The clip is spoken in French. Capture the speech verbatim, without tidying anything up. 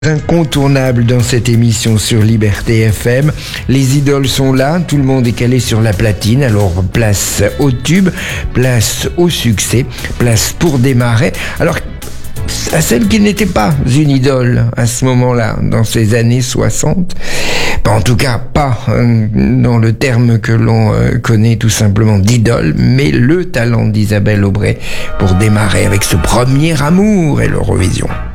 Incontournable dans cette émission sur Liberté F M. Les idoles sont là, tout le monde est calé sur la platine, alors place au tube, place au succès, place pour démarrer. Alors, à celle qui n'était pas une idole à ce moment-là, dans ces années soixante, bah, en tout cas pas euh, dans le terme que l'on euh, connaît tout simplement d'idole, mais le talent d'Isabelle Aubray pour démarrer avec ce premier amour et l'Eurovision.